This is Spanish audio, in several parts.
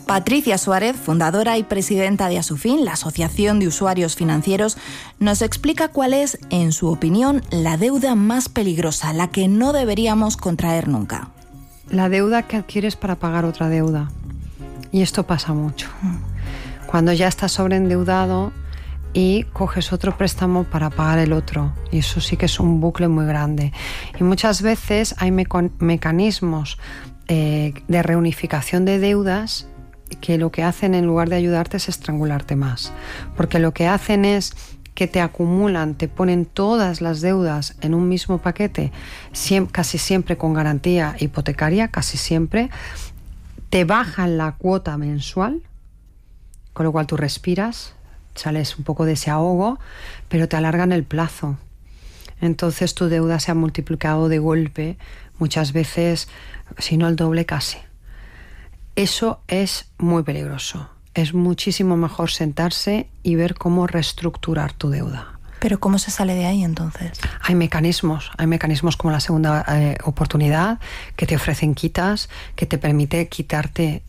Patricia Suárez, fundadora y presidenta de Asufin, la Asociación de Usuarios Financieros, nos explica cuál es, en su opinión, la deuda más peligrosa, la que no deberíamos contraer nunca. La deuda que adquieres para pagar otra deuda. Y esto pasa mucho. Cuando ya estás sobreendeudado y coges otro préstamo para pagar el otro. Y eso sí que es un bucle muy grande. Y muchas veces hay mecanismos de reunificación de deudas que lo que hacen, en lugar de ayudarte, es estrangularte más. Porque lo que hacen es que te acumulan, te ponen todas las deudas en un mismo paquete, casi siempre con garantía hipotecaria, casi siempre. Te bajan la cuota mensual, con lo cual tú respiras, sales un poco de ese ahogo, pero te alargan el plazo. Entonces tu deuda se ha multiplicado de golpe, muchas veces, si no el doble casi. Eso es muy peligroso. Es muchísimo mejor sentarse y ver cómo reestructurar tu deuda. ¿Pero cómo se sale de ahí entonces? Hay mecanismos como la segunda oportunidad, que te ofrecen quitas, que te permite quitarte,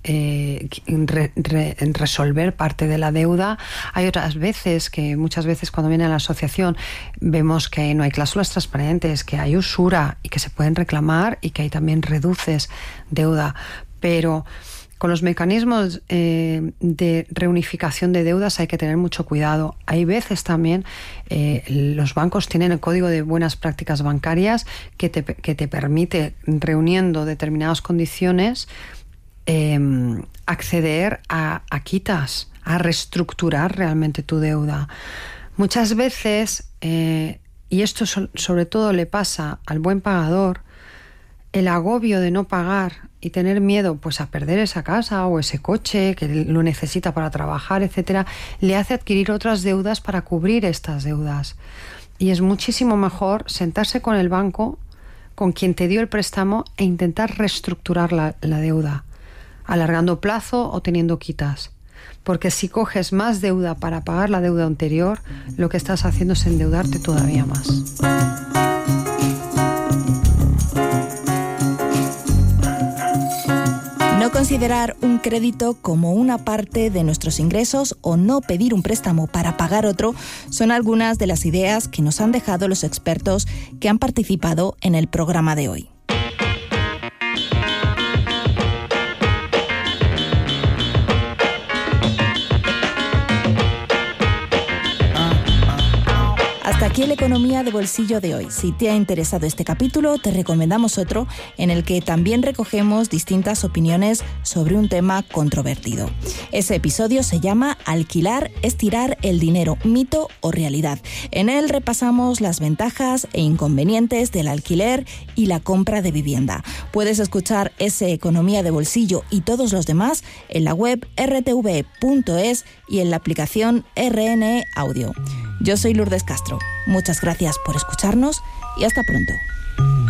resolver parte de la deuda. Hay otras veces que, muchas veces cuando viene a la asociación, vemos que no hay cláusulas transparentes, que hay usura y que se pueden reclamar y que ahí también reduces deuda. Pero con los mecanismos de reunificación de deudas hay que tener mucho cuidado. Hay veces también los bancos tienen el código de buenas prácticas bancarias que te permite, reuniendo determinadas condiciones, acceder a quitas, a reestructurar realmente tu deuda. Muchas veces, y esto sobre todo le pasa al buen pagador, el agobio de no pagar y tener miedo pues a perder esa casa o ese coche que lo necesita para trabajar, etcétera, le hace adquirir otras deudas para cubrir estas deudas. Y es muchísimo mejor sentarse con el banco, con quien te dio el préstamo, e intentar reestructurar la deuda, alargando plazo o teniendo quitas. Porque si coges más deuda para pagar la deuda anterior, lo que estás haciendo es endeudarte todavía más. No considerar un crédito como una parte de nuestros ingresos o no pedir un préstamo para pagar otro son algunas de las ideas que nos han dejado los expertos que han participado en el programa de hoy. Hasta aquí la economía de bolsillo de hoy. Si te ha interesado este capítulo, te recomendamos otro en el que también recogemos distintas opiniones sobre un tema controvertido. Ese episodio se llama Alquilar es tirar el dinero, mito o realidad. En él repasamos las ventajas e inconvenientes del alquiler y la compra de vivienda. Puedes escuchar ese Economía de Bolsillo y todos los demás en la web rtv.es y en la aplicación RNE Audio. Yo soy Lourdes Castro. Muchas gracias por escucharnos y hasta pronto.